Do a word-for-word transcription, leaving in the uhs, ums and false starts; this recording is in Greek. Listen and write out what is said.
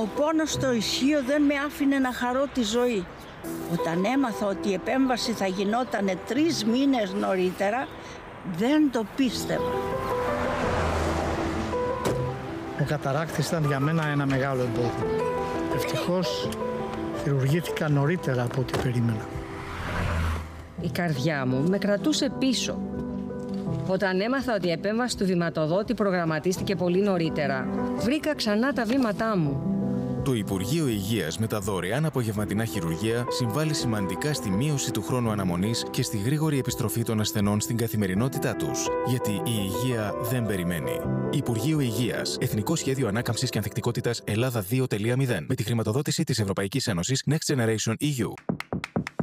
Ο πόνος στο ισχύο δεν με άφηνε να χαρώ τη ζωή. Όταν έμαθα ότι η επέμβαση θα γινότανε τρεις μήνες νωρίτερα, δεν το πίστευα. Ο καταράκτης ήταν για μένα ένα μεγάλο εμπόδιο. Ευτυχώς χειρουργήθηκα νωρίτερα από ό,τι περίμενα. Η καρδιά μου με κρατούσε πίσω. Όταν έμαθα ότι η επέμβαση του βηματοδότη προγραμματίστηκε πολύ νωρίτερα, βρήκα ξανά τα βήματά μου. Το Υπουργείο Υγείας με τα δωρεάν απογευματινά χειρουργεία συμβάλλει σημαντικά στη μείωση του χρόνου αναμονής και στη γρήγορη επιστροφή των ασθενών στην καθημερινότητά τους. Γιατί η υγεία δεν περιμένει. Υπουργείο Υγείας, Εθνικό Σχέδιο Ανάκαμψης και Ανθεκτικότητας Ελλάδα δύο τελεία μηδέν με τη χρηματοδότηση της Ευρωπαϊκής Ένωσης Next Generation ι γιου.